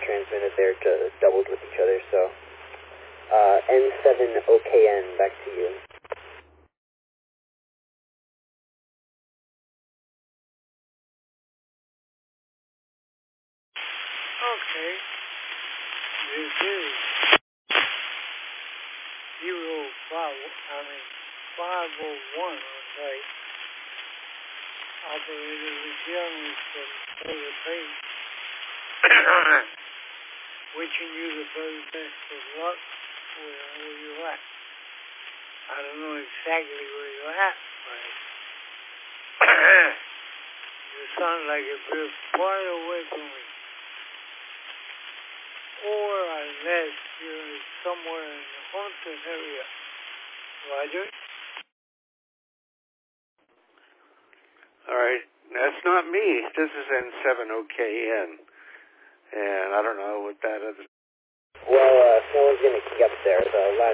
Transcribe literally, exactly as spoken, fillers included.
transmitted there to doubled with each other, so. Uh, N seven O K N, back to you. Okay. This is zero five, I mean, five oh one on site. Operator Luciano from Solar Page. Wishing you the very best of luck wherever you're at. I don't know exactly where you're at, but you sound like a bit far away from me. Or unless you're somewhere in the haunted area. Roger? All right, that's not me. This is N seven O K N. And I don't know what that is. Well, uh, someone's gonna key up there. The last